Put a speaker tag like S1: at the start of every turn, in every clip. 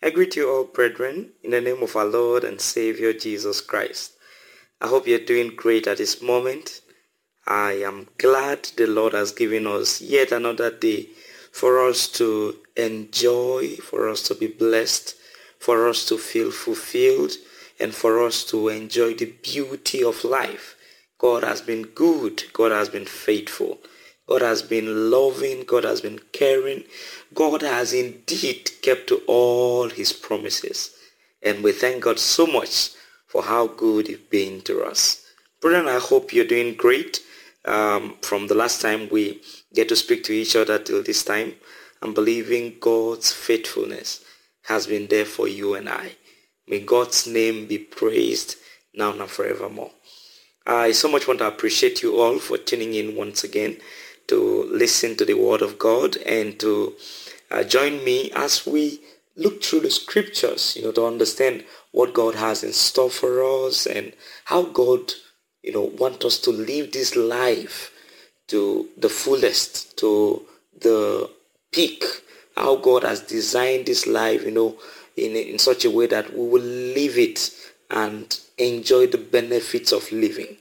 S1: I greet you all, brethren, in the name of our Lord and Savior Jesus Christ. I hope you're doing great at this moment. I am glad the Lord has given us yet another day for us to enjoy, for us to be blessed, for us to feel fulfilled, and for us to enjoy the beauty of life. God has been good. God has been faithful. God has been loving. God has been caring. God has indeed kept to all his promises. And we thank God so much for how good he's been to us. Brethren, I hope you're doing great. From the last time we get to speak to each other till this time, I'm believing God's faithfulness has been there for you and I. May God's name be praised now and forevermore. I so much want to appreciate you all for tuning in once again to listen to the Word of God and to join me as we look through the scriptures, to understand what God has in store for us and how God, wants us to live this life to the fullest, to the peak, how God has designed this life, in such a way that we will live it and enjoy the benefits of living.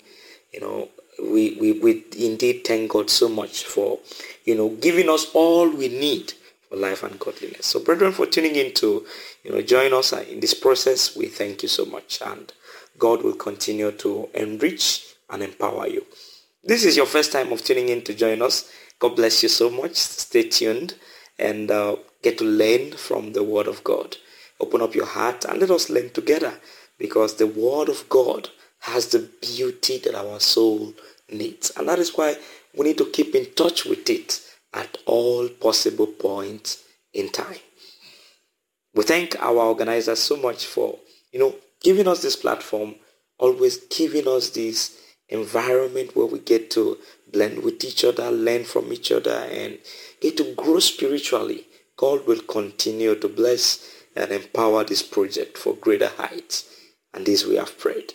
S1: We indeed thank God so much for, giving us all we need for life and godliness. So, brethren, for tuning in to, join us in this process, we thank you so much. And God will continue to enrich and empower you. This is your first time of tuning in to join us. God bless you so much. Stay tuned and get to learn from the Word of God. Open up your heart and let us learn together, because the Word of God has the beauty that our soul needs. And that is why we need to keep in touch with it at all possible points in time. We thank our organizers so much for, giving us this platform, always giving us this environment where we get to blend with each other, learn from each other, and get to grow spiritually. God will continue to bless and empower this project for greater heights. And this we have prayed.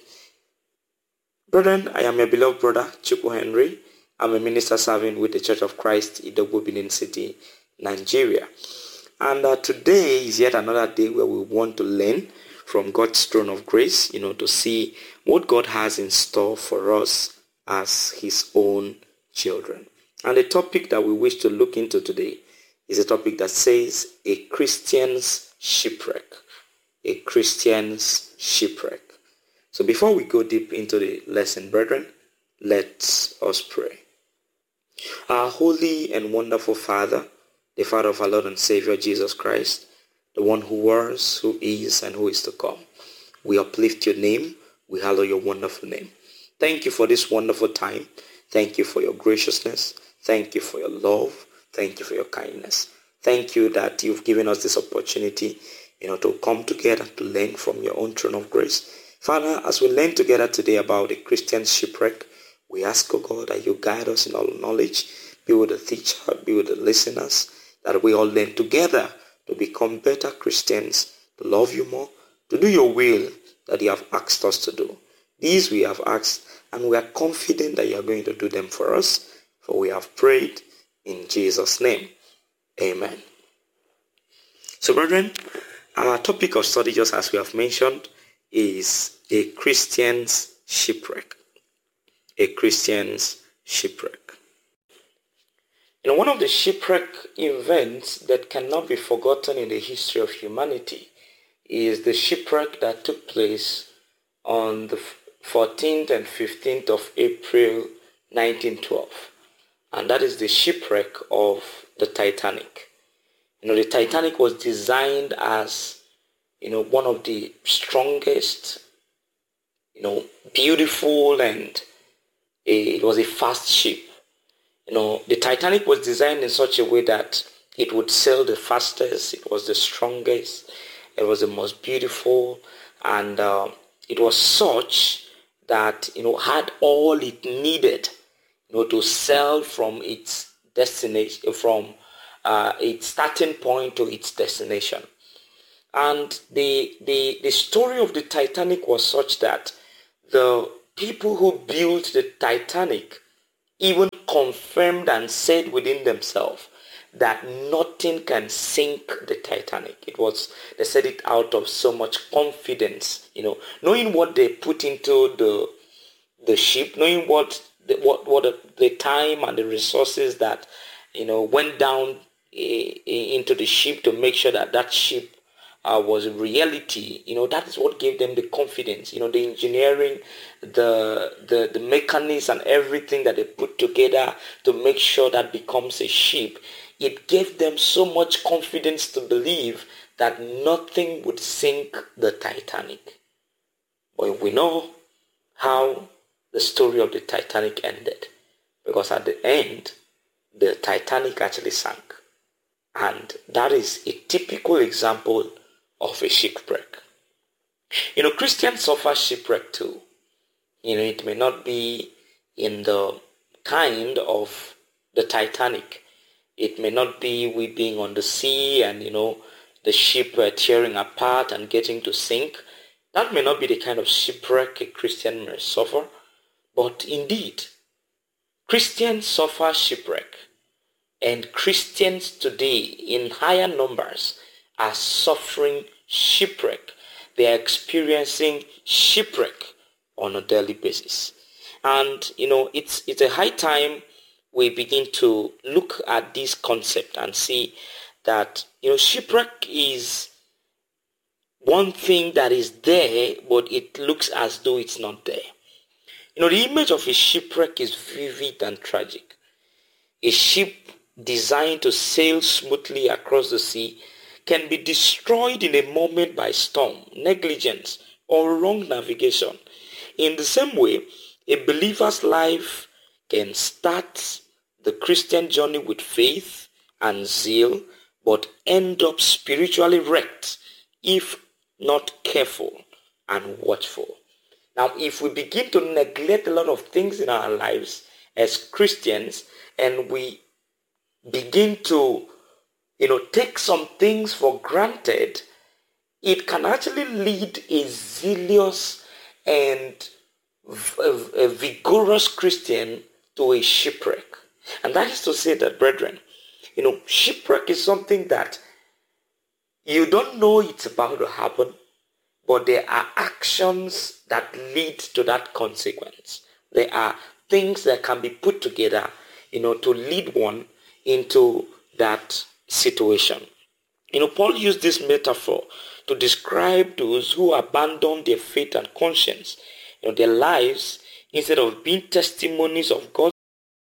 S1: Brethren, I am your beloved brother, Chukwu Henry. I'm a minister serving with the Church of Christ, Idogbo, Benin City, Nigeria. And today is yet another day where we want to learn from God's throne of grace, to see what God has in store for us as his own children. And the topic that we wish to look into today is a topic that says a Christian's shipwreck. A Christian's shipwreck. So before we go deep into the lesson, brethren, let us pray. Our holy and wonderful Father, the Father of our Lord and Savior Jesus Christ, the one who was, who is, and who is to come, we uplift your name. We hallow your wonderful name. Thank you for this wonderful time. Thank you for your graciousness. Thank you for your love. Thank you for your kindness. Thank you that you've given us this opportunity, to come together to learn from your own throne of grace. Father, as we learn together today about the Christian shipwreck, we ask, God, that you guide us in all knowledge. Be with the teacher, be with the listeners, that we all learn together to become better Christians, to love you more, to do your will that you have asked us to do. These we have asked, and we are confident that you are going to do them for us, for we have prayed in Jesus' name. Amen. So, brethren, our topic of study, just as we have mentioned, is a Christian's shipwreck. A Christian's shipwreck. One of the shipwreck events that cannot be forgotten in the history of humanity is the shipwreck that took place on the 14th and 15th of April 1912. And that is the shipwreck of the Titanic. The Titanic was designed as, one of the strongest, beautiful, and it was a fast ship. The Titanic was designed in such a way that it would sail the fastest, it was the strongest, it was the most beautiful, and it was such that, had all it needed, to sail from its destination, from its starting point to its destination. And the story of the Titanic was such that the people who built the Titanic even confirmed and said within themselves that nothing can sink the Titanic. They said it out of so much confidence, knowing what they put into the ship, knowing what the time and the resources that, went down into the ship to make sure that ship was a reality. That is what gave them the confidence. The engineering, the mechanism and everything that they put together to make sure that becomes a ship. It gave them so much confidence to believe that nothing would sink the Titanic. But we know how the story of the Titanic ended, because at the end, the Titanic actually sank. And that is a typical example of a shipwreck. Christians suffer shipwreck too. It may not be in the kind of the Titanic. It may not be we being on the sea and, the ship tearing apart and getting to sink. That may not be the kind of shipwreck a Christian may suffer. But indeed, Christians suffer shipwreck. And Christians today in higher numbers are suffering shipwreck. They are experiencing shipwreck on a daily basis. And, it's a high time we begin to look at this concept and see that, shipwreck is one thing that is there, but it looks as though it's not there. The image of a shipwreck is vivid and tragic. A ship designed to sail smoothly across the sea can be destroyed in a moment by storm, negligence, or wrong navigation. In the same way, a believer's life can start the Christian journey with faith and zeal, but end up spiritually wrecked if not careful and watchful. Now, if we begin to neglect a lot of things in our lives as Christians, and we begin to, take some things for granted, it can actually lead a zealous and a vigorous Christian to a shipwreck. And that is to say that, brethren, shipwreck is something that you don't know it's about to happen, but there are actions that lead to that consequence. There are things that can be put together, to lead one into that situation. Paul used this metaphor to describe those who abandon their faith and conscience. Their lives, instead of being testimonies of God's